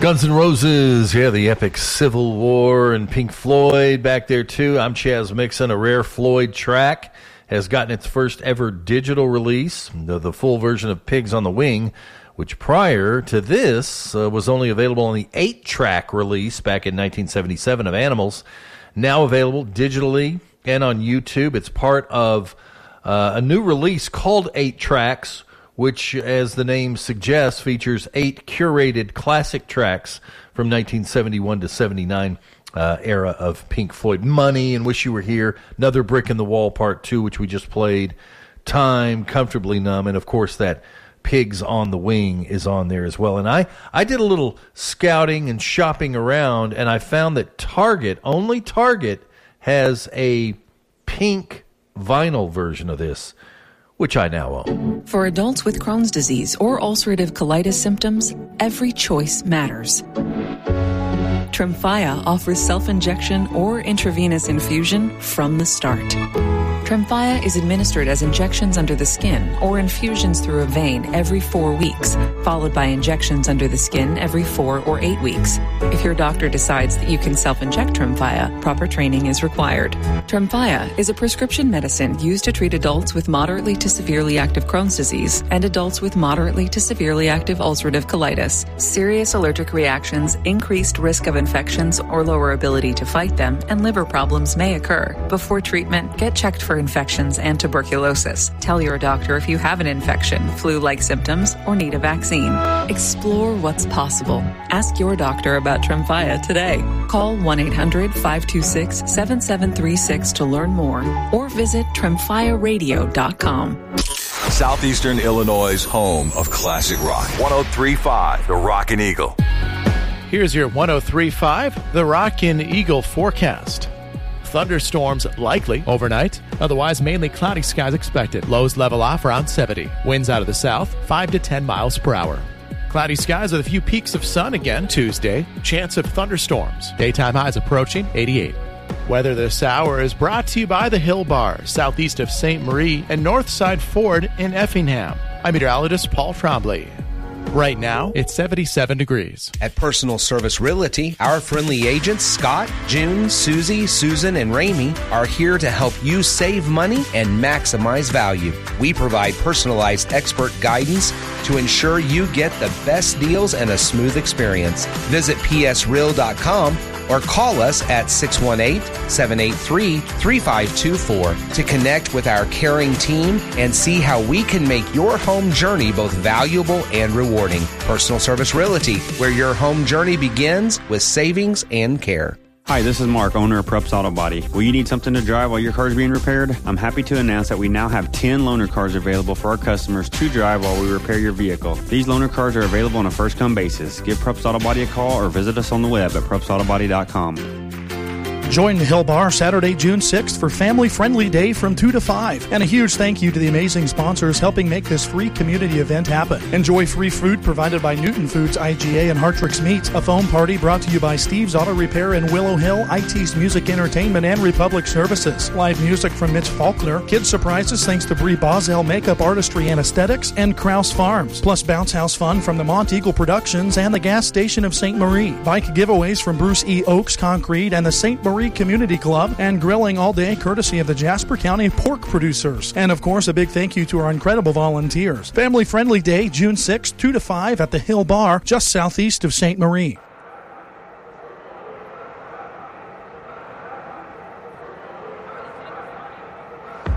Guns N' Roses, the epic Civil War, and Pink Floyd back there too. I'm Chaz Mixon. A rare Floyd track has gotten its first ever digital release, the full version of Pigs on the Wing, which prior to this was only available on the 8-track release back in 1977 of Animals. Now available digitally and on YouTube. It's part of a new release called 8 Tracks, which, as the name suggests, features 8 curated classic tracks from 1971 to 79 era of Pink Floyd. Money and Wish You Were Here, Another Brick in the Wall Part 2, which we just played, Time, Comfortably Numb, and of course that Pigs on the Wing is on there as well. And I did a little scouting and shopping around, and I found that only Target has a pink vinyl version of this, which I now own. For adults with Crohn's disease or ulcerative colitis symptoms, every choice matters. Tremfya offers self-injection or intravenous infusion from the start. Tremfya is administered as injections under the skin or infusions through a vein every 4 weeks, followed by injections under the skin every 4 or 8 weeks. If your doctor decides that you can self-inject Tremfya, proper training is required. Tremfya is a prescription medicine used to treat adults with moderately to severely active Crohn's disease and adults with moderately to severely active ulcerative colitis. Serious allergic reactions, increased risk of infections or lower ability to fight them, and liver problems may occur. Before treatment, get checked for infections and tuberculosis. Tell your doctor if you have an infection, flu-like symptoms, or need a vaccine. Explore what's possible. Ask your doctor about Tremfya today. Call 1-800-526-7736 to learn more, or visit TremfyaRadio.com. Southeastern Illinois' home of classic rock. 103.5, The Rockin' Eagle. Here's your 103.5, The Rockin' Eagle forecast. Thunderstorms likely overnight. Otherwise, mainly cloudy skies expected. Lows level off around 70. Winds out of the south, 5 to 10 miles per hour. Cloudy skies with a few peaks of sun again Tuesday. Chance of thunderstorms. Daytime highs approaching 88. Weather this hour is brought to you by the Hill Bar, southeast of St. Marie, and Northside Ford in Effingham. I'm meteorologist Paul Trombley. Right now, it's 77 degrees. At Personal Service Realty, our friendly agents, Scott, June, Susie, Susan, and Ramey, are here to help you save money and maximize value. We provide personalized expert guidance to ensure you get the best deals and a smooth experience. Visit psreal.com or call us at 618-783-3524 to connect with our caring team and see how we can make your home journey both valuable and rewarding. Personal Service Realty, where your home journey begins with savings and care. Hi, this is Mark, owner of Prups Auto Body. Will you need something to drive while your car is being repaired? I'm happy to announce that we now have 10 loaner cars available for our customers to drive while we repair your vehicle. These loaner cars are available on a first-come basis. Give Prups Auto Body a call or visit us on the web at prupsautobody.com. Join the Hill Bar Saturday, June 6th for Family Friendly Day from 2 to 5. And a huge thank you to the amazing sponsors helping make this free community event happen. Enjoy free food provided by Newton Foods, IGA, and Hartrix Meats. A foam party brought to you by Steve's Auto Repair in Willow Hill, IT's Music Entertainment, and Republic Services. Live music from Mitch Faulkner. Kids surprises thanks to Brie Boswell Makeup Artistry and Aesthetics and Krause Farms. Plus bounce house fun from the Mont Eagle Productions and the gas station of St. Marie. Bike giveaways from Bruce E. Oaks Concrete and the St. Marie Community Club, and grilling all day courtesy of the Jasper County pork producers. And of course, a big thank you to our incredible volunteers. Family Friendly Day, June 6th, 2 to 5 at the Hill Bar, just southeast of St. Marie.